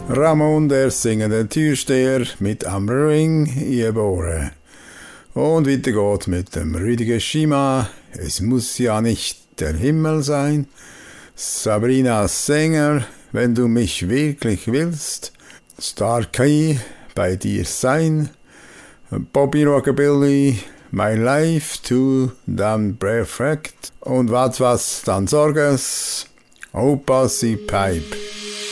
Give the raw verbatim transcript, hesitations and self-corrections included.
Ramon, der singende Türsteher mit Am Ring geboren. Und weiter geht mit dem Rüdiger Schima. Es muss ja nicht der Himmel sein. Sabrina Sänger, wenn du mich wirklich willst. Star Key, bei dir sein. Bobby Rockabilly, My Life to Damn Perfect. Und was was dann Sorges, Opa sie Pipe.